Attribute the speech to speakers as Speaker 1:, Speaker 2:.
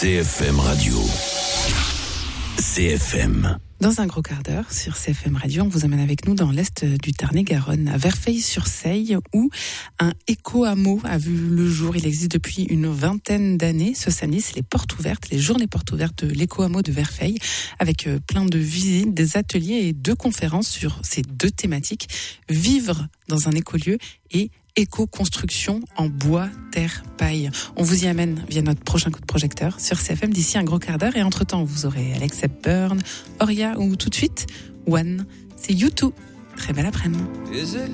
Speaker 1: CFM Radio. CFM.
Speaker 2: Dans un gros quart d'heure sur CFM Radio, on vous amène avec nous dans l'est du Tarn-et-Garonne, à Verfeil-sur-Seille, où un éco-hameau a vu le jour. Il existe depuis une vingtaine d'années. Ce samedi, c'est les portes ouvertes, les journées portes ouvertes de l'éco-hameau de Verfeil, avec plein de visites, des ateliers et 2 conférences sur ces 2 thématiques. Vivre dans un écolieu et éco-construction en bois, terre, paille. On vous y amène via notre prochain coup de projecteur sur CFM d'ici un gros quart d'heure. Et entre-temps, vous aurez Alex Hepburn, Oria ou tout de suite, One. C'est U2. Très belle après-midi.